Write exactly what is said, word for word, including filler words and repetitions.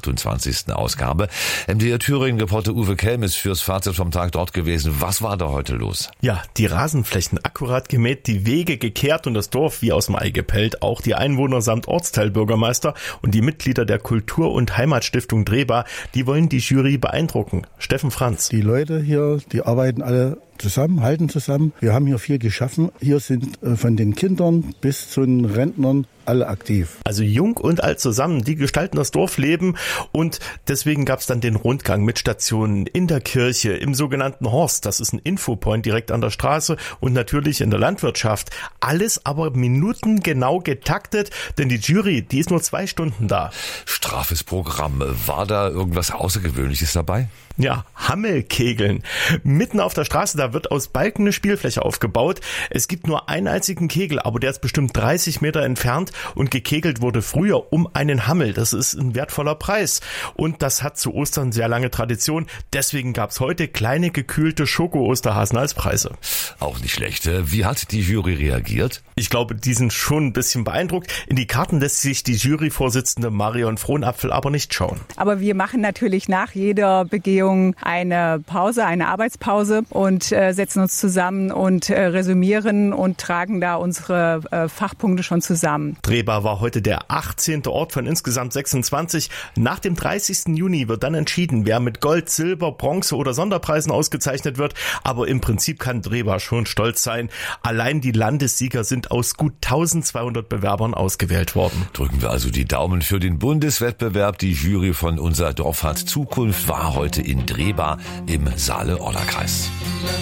achtundzwanzigsten Ausgabe. M D R Thüringen-Reporter Uwe Kelm ist fürs Fazit vom Tag dort gewesen. Was war da heute los? Ja, die Rasenflächen akkurat gemäht, die Wege gekehrt und das Dorf wie aus dem Ei gepellt. Auch die Einwohner samt Ortsteilbürgermeister und die Mitglieder der Kultur- und Heimatstiftung Drehbar, die wollen die Jury beeindrucken. Steffen Franz. Die Leute hier, die arbeiten alle zusammen, halten zusammen. Wir haben hier viel geschaffen. Hier sind äh, von den Kindern bis zu den Rentnern alle aktiv. Also jung und alt zusammen, die gestalten das Dorfleben und deswegen gab es dann den Rundgang mit Stationen in der Kirche, im sogenannten Horst, das ist ein Infopoint direkt an der Straße und natürlich in der Landwirtschaft. Alles aber minutengenau getaktet, denn die Jury, die ist nur zwei Stunden da. Straffes Programm. War da irgendwas Außergewöhnliches dabei? Ja, Hammelkegeln. Mitten auf der Straße, da wird aus Balken eine Spielfläche aufgebaut. Es gibt nur einen einzigen Kegel, aber der ist bestimmt dreißig Meter entfernt und gekegelt wurde früher um einen Hammel. Das ist ein wertvoller Preis. Und das hat zu Ostern sehr lange Tradition. Deswegen gab's heute kleine gekühlte Schoko-Osterhasen als Preise. Auch nicht schlecht. Wie hat die Jury reagiert? Ich glaube, die sind schon ein bisschen beeindruckt. In die Karten lässt sich die Juryvorsitzende Marion Frohnapfel aber nicht schauen. Aber wir machen natürlich nach jeder Begehung eine Pause, eine Arbeitspause und äh, setzen uns zusammen und äh, resümieren und tragen da unsere äh, Fachpunkte schon zusammen. Drehbar war heute der achtzehnte Ort von insgesamt sechsundzwanzig. Nach dem dreißigsten Juni wird dann entschieden, wer mit Gold, Silber, Bronze oder Sonderpreisen ausgezeichnet wird. Aber im Prinzip kann Drehbar schon stolz sein. Allein die Landessieger sind aus gut eintausendzweihundert Bewerbern ausgewählt worden. Drücken wir also die Daumen für den Bundeswettbewerb. Die Jury von Unser Dorf hat Zukunft war heute in Drehbar im Saale-Orla-Kreis.